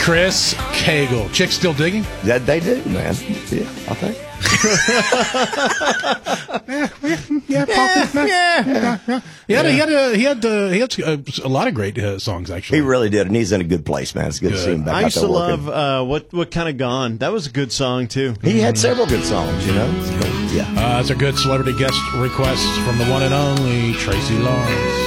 Chris Cagle. Chicks still digging? Yeah, they do, man. Yeah, I think. He had a lot of great songs, actually. He really did, and he's in a good place, man. It's good to see him back I out used there to working. love What Kind of Gone. That was a good song, too. He had several good songs, you know. Yeah. That's a good celebrity guest request from the one and only Tracy Lawrence.